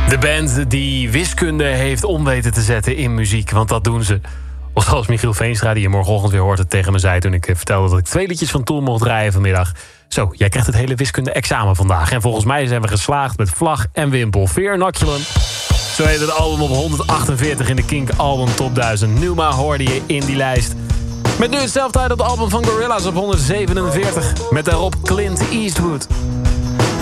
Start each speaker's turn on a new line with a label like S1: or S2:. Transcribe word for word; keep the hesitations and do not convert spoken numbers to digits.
S1: De band die wiskunde heeft om weten te zetten in muziek. Want dat doen ze. Of zoals Michiel Veenstra, die je morgenochtend weer hoort, het tegen me zei toen ik vertelde dat ik twee liedjes van Tool mocht draaien vanmiddag. Zo, jij krijgt het hele wiskunde-examen vandaag. En volgens mij zijn we geslaagd met vlag en wimpel. Fear Inoculum. Zo heet het album op honderdachtenveertig in de Kink Album Top duizend. Numa hoorde je in die lijst. Met nu het zelftijdelde album van Gorillaz op honderdzevenenveertig. Met daarop Clint Eastwood.